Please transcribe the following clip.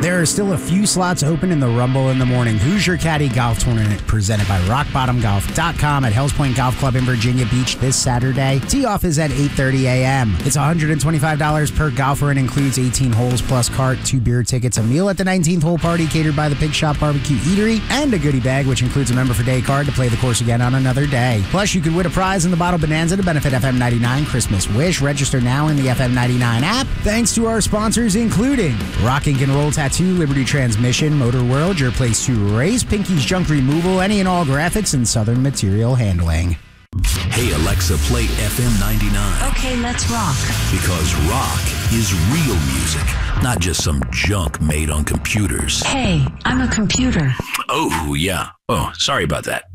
There are still a few slots open in the Rumble in the Morning Hoosier Caddy Golf Tournament presented by RockBottomGolf.com at Hells Point Golf Club in Virginia Beach this Saturday. Tee-off is at 8:30 a.m. It's $125 per golfer and includes 18 holes plus cart, 2 beer tickets, a meal at the 19th hole party catered by the Pig Shop Barbecue Eatery, and a goodie bag which includes a member for day card to play the course again on another day. Plus, you could win a prize in the Bottle Bonanza to benefit FM 99 Christmas Wish. Register now in the FM 99 app. Thanks to our sponsors, including Rock Ink and Roll Tattoo, Liberty Transmission, Motor World, your place to race, Pinky's Junk Removal, any and all graphics, and Southern Material Handling. Hey, Alexa, play FM 99. Okay, let's rock. Because rock is real music, not just some junk made on computers. Hey, I'm a computer. Oh, yeah. Oh, sorry about that.